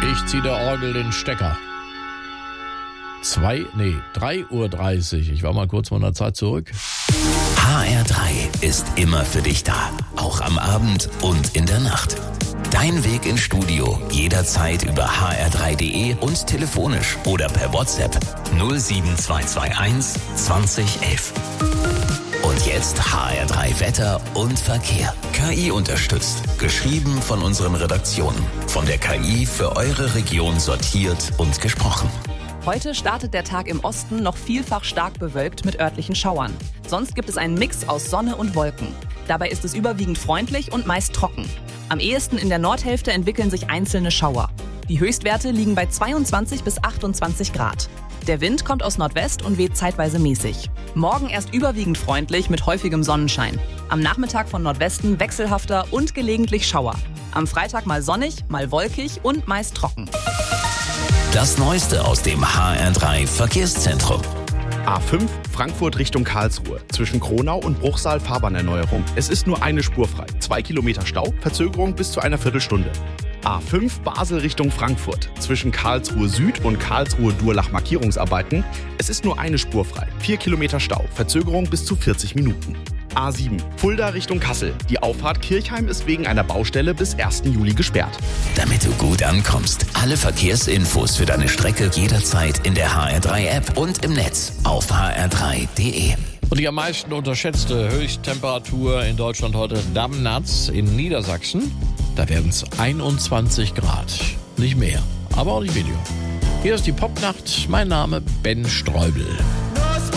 Ich ziehe der Orgel den Stecker. 3:30 Uhr. Ich war mal kurz von der Zeit zurück. HR3 ist immer für dich da. Auch am Abend und in der Nacht. Dein Weg ins Studio jederzeit über hr3.de und telefonisch oder per WhatsApp 07221 2011. Und jetzt HR3 Wetter und Verkehr. KI unterstützt. Geschrieben von unseren Redaktionen. Von der KI für eure Region sortiert und gesprochen. Heute startet der Tag im Osten noch vielfach stark bewölkt mit örtlichen Schauern. Sonst gibt es einen Mix aus Sonne und Wolken. Dabei ist es überwiegend freundlich und meist trocken. Am ehesten in der Nordhälfte entwickeln sich einzelne Schauer. Die Höchstwerte liegen bei 22 bis 28 Grad. Der Wind kommt aus Nordwest und weht zeitweise mäßig. Morgen erst überwiegend freundlich mit häufigem Sonnenschein. Am Nachmittag von Nordwesten wechselhafter und gelegentlich Schauer. Am Freitag mal sonnig, mal wolkig und meist trocken. Das Neueste aus dem HR3 Verkehrszentrum. A5 Frankfurt Richtung Karlsruhe. Zwischen Kronau und Bruchsal Fahrbahnerneuerung. Es ist nur eine Spur frei. 2 Kilometer Stau, Verzögerung bis zu einer Viertelstunde. A5 Basel Richtung Frankfurt. Zwischen Karlsruhe Süd und Karlsruhe Durlach Markierungsarbeiten. Es ist nur eine Spur frei. 4 Kilometer Stau, Verzögerung bis zu 40 Minuten. A7 Fulda Richtung Kassel. Die Auffahrt Kirchheim ist wegen einer Baustelle bis 1. Juli gesperrt. Damit du gut ankommst. Alle Verkehrsinfos für deine Strecke jederzeit in der HR3-App und im Netz auf hr3.de. Und die am meisten unterschätzte Höchsttemperatur in Deutschland heute Damnatz in Niedersachsen. Da werden es 21 Grad. Nicht mehr, aber auch nicht weniger. Hier ist die Popnacht. Mein Name Ben Streubel.